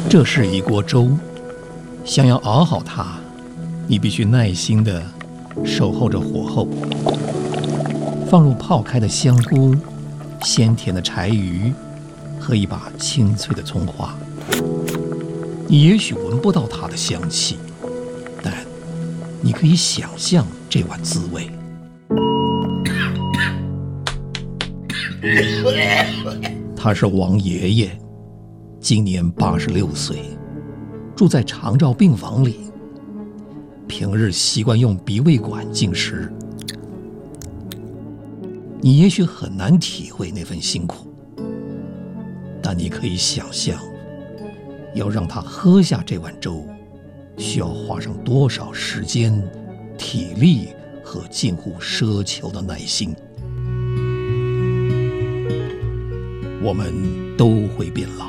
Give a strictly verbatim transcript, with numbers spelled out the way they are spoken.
这是一锅粥，想要熬好它，你必须耐心地守候着火候，放入泡开的香菇、鲜甜的柴鱼和一把清脆的葱花。你也许闻不到它的香气，但你可以想象这碗滋味。他是王爷爷，今年八十六岁，住在长照病房里，平日习惯用鼻胃管进食。你也许很难体会那份辛苦，但你可以想象，要让他喝下这碗粥，需要花上多少时间、体力和近乎奢求的耐心。我们都会变老。